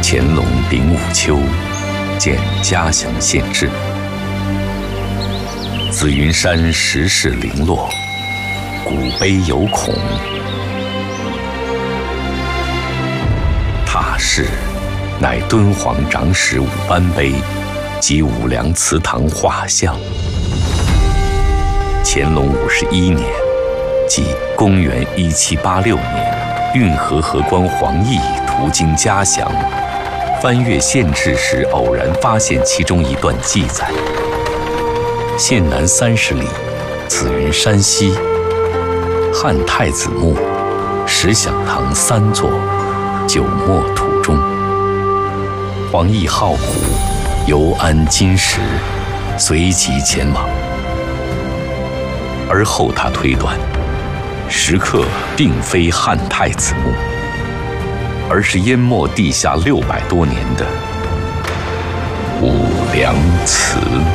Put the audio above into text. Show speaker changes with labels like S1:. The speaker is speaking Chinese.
S1: 乾隆05秋，建嘉祥县志。紫云山石室零落，古碑有孔。塔式乃敦煌长史五班碑及五粮祠堂画像。乾隆51年，即公元1786年，运河河官黄奕途经嘉祥，翻阅县志时偶然发现其中一段记载：县南30里，紫云山西，汉太子墓，石享堂3座，九墨土中。黄奕好古，游安金石，随即前往。而后他推断，石刻并非汉太子墓，而是淹没地下600多年的五粮祠。